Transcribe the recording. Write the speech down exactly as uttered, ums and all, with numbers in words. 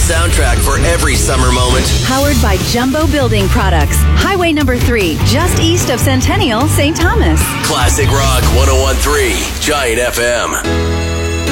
soundtrack for every summer moment. Powered by Jumbo Building Products. Highway number three, just east of Centennial, Saint Thomas. Classic Rock one oh one point three, Giant F M.